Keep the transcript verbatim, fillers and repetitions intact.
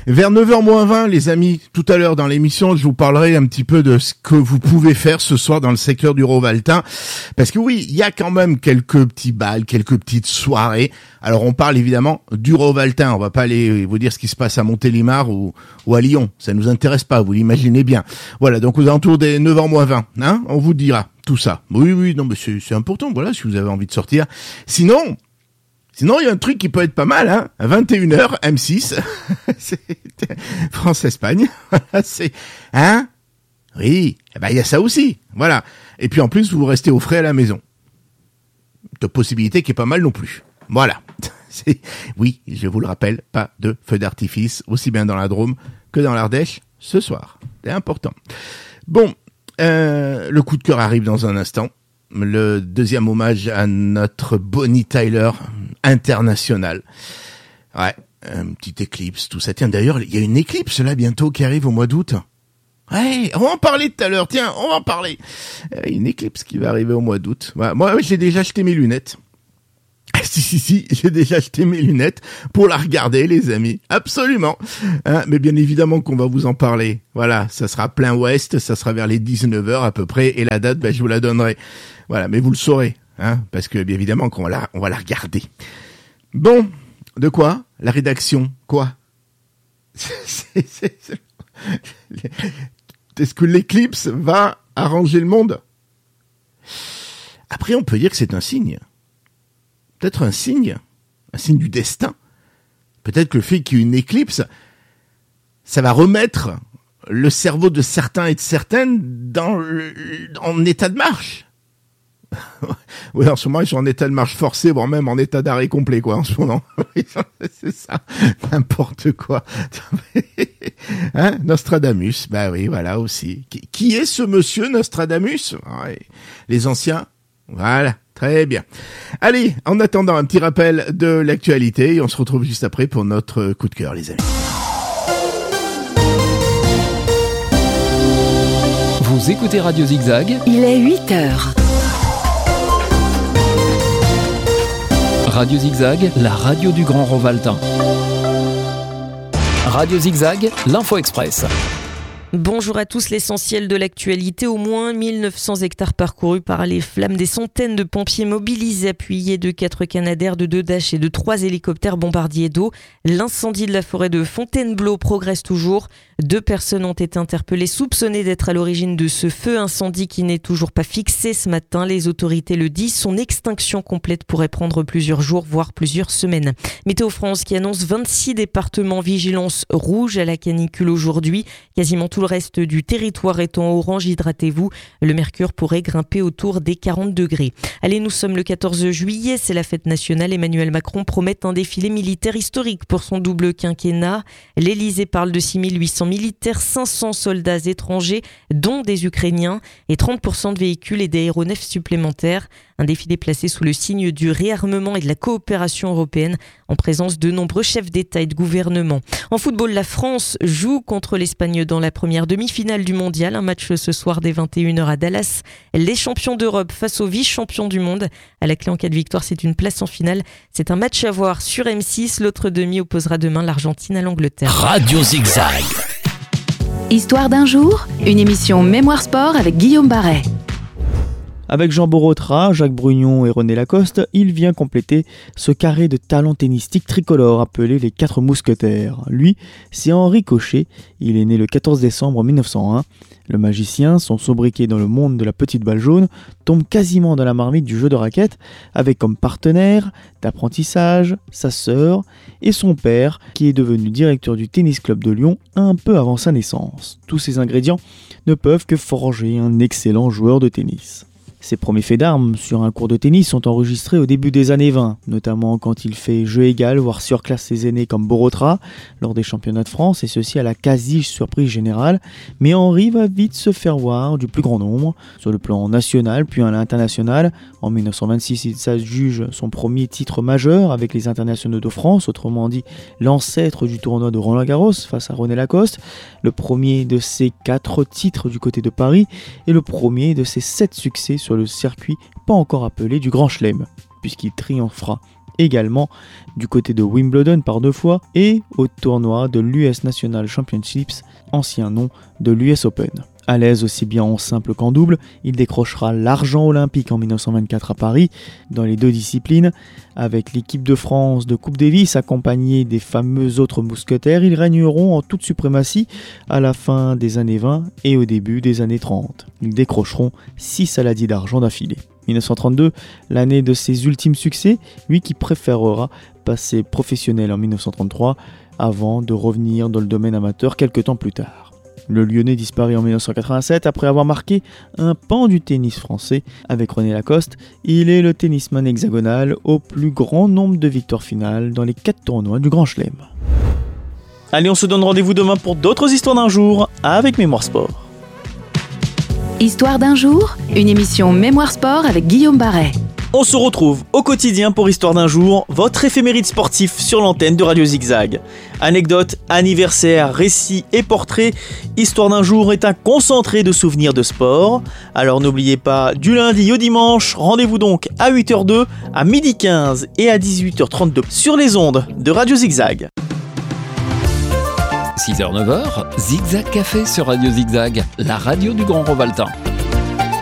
Vers neuf heures moins vingt, les amis, tout à l'heure dans l'émission, je vous parlerai un petit peu de ce que vous pouvez faire ce soir dans le secteur du Rovaltain. Parce que oui, il y a quand même quelques petits bals, quelques petites soirées. Alors on parle évidemment du Rovaltain. On va pas aller vous dire ce qui se passe à Montélimar ou, ou à Lyon. Ça nous intéresse pas, vous l'imaginez bien. Voilà, donc aux alentours des neuf heures moins vingt, hein, on vous dira tout ça. Oui, oui, non, mais c'est, c'est important, voilà, si vous avez envie de sortir. Sinon... Sinon, il y a un truc qui peut être pas mal, hein. À vingt et une heures, M six. C'est France-Espagne. C'est, hein? Oui. Eh ben, il y a ça aussi. Voilà. Et puis, en plus, vous restez au frais à la maison. De possibilité qui est pas mal non plus. Voilà. C'est, oui, je vous le rappelle, pas de feu d'artifice, aussi bien dans la Drôme que dans l'Ardèche, ce soir. C'est important. Bon, euh, le coup de cœur arrive dans un instant. Le deuxième hommage à notre Bonnie Tyler international. Ouais, une petite éclipse, tout ça. Tiens, d'ailleurs, il y a une éclipse là bientôt qui arrive au mois d'août. Ouais, on va en parler tout à l'heure. Tiens, on va en parler. Euh, une éclipse qui va arriver au mois d'août. Ouais, moi, j'ai déjà acheté mes lunettes. Si, si, si, j'ai déjà acheté mes lunettes pour la regarder, les amis. Absolument. Hein, mais bien évidemment qu'on va vous en parler. Voilà, ça sera plein ouest, ça sera vers les dix-neuf heures à peu près, et la date, ben, je vous la donnerai. Voilà, mais vous le saurez, hein, parce que bien évidemment qu'on va la, on va la regarder. Bon, de quoi? La rédaction, quoi? c'est, c'est, c'est... Est-ce que l'éclipse va arranger le monde? Après, on peut dire que c'est un signe. Peut-être un signe, un signe du destin. Peut-être que le fait qu'il y ait une éclipse, ça va remettre le cerveau de certains et de certaines dans le, en état de marche. Oui, en ce moment, ils sont en état de marche forcée, voire même en état d'arrêt complet, quoi, en ce moment. C'est ça, n'importe quoi. Hein, Nostradamus, bah oui, voilà, aussi. Qui, qui est ce monsieur Nostradamus? Ouais, les anciens, voilà. Très bien. Allez, en attendant, un petit rappel de l'actualité et on se retrouve juste après pour notre coup de cœur, les amis. Vous écoutez Radio Zigzag. Il est huit heures. Radio Zigzag, la radio du Grand Rovaltain. Radio Zigzag, l'Info Express. Bonjour à tous, l'essentiel de l'actualité, au moins mille neuf cents hectares parcourus par les flammes, des centaines de pompiers mobilisés, appuyés de quatre Canadair, de deux Dash et de trois hélicoptères bombardiers d'eau. L'incendie de la forêt de Fontainebleau progresse toujours. Deux personnes ont été interpellées, soupçonnées d'être à l'origine de ce feu incendie qui n'est toujours pas fixé ce matin. Les autorités le disent, son extinction complète pourrait prendre plusieurs jours, voire plusieurs semaines. Météo France qui annonce vingt-six départements vigilance rouge à la canicule aujourd'hui. Quasiment tout le reste du territoire étant orange, hydratez-vous. Le mercure pourrait grimper autour des quarante degrés. Allez, nous sommes le quatorze juillet, c'est la fête nationale. Emmanuel Macron promet un défilé militaire historique pour son double quinquennat. L'Élysée parle de six mille huit cents militaires, cinq cents soldats étrangers, dont des Ukrainiens, et trente pour cent de véhicules et d'aéronefs supplémentaires. Un défilé placé sous le signe du réarmement et de la coopération européenne, en présence de nombreux chefs d'État et de gouvernement. En football, la France joue contre l'Espagne dans la première demi-finale du mondial. Un match ce soir dès vingt et une heures à Dallas. Les champions d'Europe face aux vice-champions du monde. À la clé, en cas de victoire, c'est une place en finale. C'est un match à voir sur M six. L'autre demi opposera demain l'Argentine à l'Angleterre. Radio Zigzag. Histoire d'un jour, une émission Mémoire Sport avec Guillaume Barret. Avec Jean Borotra, Jacques Brugnon et René Lacoste, il vient compléter ce carré de talents tennistiques tricolores appelé les Quatre Mousquetaires. Lui, c'est Henri Cochet, il est né le quatorze décembre mille neuf cent un. Le magicien, son sobriquet dans le monde de la petite balle jaune, tombe quasiment dans la marmite du jeu de raquette, avec comme partenaire d'apprentissage sa sœur et son père, qui est devenu directeur du Tennis Club de Lyon un peu avant sa naissance. Tous ces ingrédients ne peuvent que forger un excellent joueur de tennis. Ses premiers faits d'armes sur un cours de tennis sont enregistrés au début des années vingt, notamment quand il fait jeu égal, voire surclasse ses aînés comme Borotra, lors des championnats de France, et ceci à la quasi-surprise générale. Mais Henri va vite se faire voir du plus grand nombre, sur le plan national, puis à l'international. En mille neuf cent vingt-six, il s'adjuge son premier titre majeur avec les internationaux de France, autrement dit l'ancêtre du tournoi de Roland-Garros face à René Lacoste, le premier de ses quatre titres du côté de Paris, et le premier de ses sept succès sur le circuit pas encore appelé du Grand Chelem, puisqu'il triomphera également du côté de Wimbledon par deux fois et au tournoi de l'U S National Championships, ancien nom de l'U S Open. À l'aise aussi bien en simple qu'en double, il décrochera l'argent olympique en dix-neuf cent vingt-quatre à Paris dans les deux disciplines. Avec l'équipe de France de Coupe Davis accompagnée des fameux autres mousquetaires, ils régneront en toute suprématie à la fin des années vingt et au début des années trente. Ils décrocheront six saladiers d'argent d'affilée. dix-neuf cent trente-deux, l'année de ses ultimes succès, lui qui préférera passer professionnel en dix-neuf cent trente-trois avant de revenir dans le domaine amateur quelques temps plus tard. Le Lyonnais disparaît en dix-neuf cent quatre-vingt-sept après avoir marqué un pan du tennis français avec René Lacoste. Il est le tennisman hexagonal au plus grand nombre de victoires finales dans les quatre tournois du Grand Chelem. Allez, on se donne rendez-vous demain pour d'autres histoires d'un jour avec Mémoire Sport. Histoire d'un jour, une émission Mémoire Sport avec Guillaume Barret. On se retrouve au quotidien pour Histoire d'un jour, votre éphéméride sportif sur l'antenne de Radio Zigzag. Anecdotes, anniversaires, récits et portraits, Histoire d'un jour est un concentré de souvenirs de sport. Alors n'oubliez pas, du lundi au dimanche, rendez-vous donc à huit heures deux, à midi quinze et à dix-huit heures trente-deux sur les ondes de Radio Zigzag. six heures neuf heures, Zigzag Café sur Radio Zigzag, la radio du Grand Rovaltin.